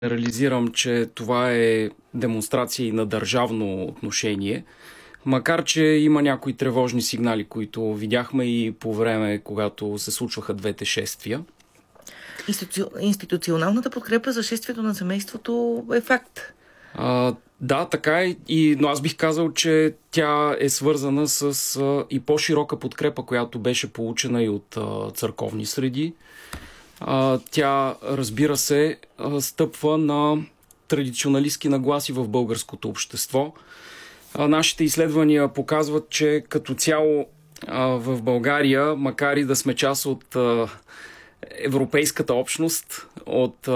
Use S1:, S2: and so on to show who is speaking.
S1: реализирам, че това е демонстрация и на държавно отношение, макар че има някои тревожни сигнали, които видяхме и по време, когато се случваха двете шествия.
S2: Институционалната подкрепа за шествието на семейството е факт.
S1: Да, така е. Но аз бих казал, че тя е свързана с и по-широка подкрепа, която беше получена и от църковни среди. Тя, разбира се, стъпва на традиционалистки нагласи в българското общество. Нашите изследвания показват, че като цяло в България, макар и да сме част от европейската общност, от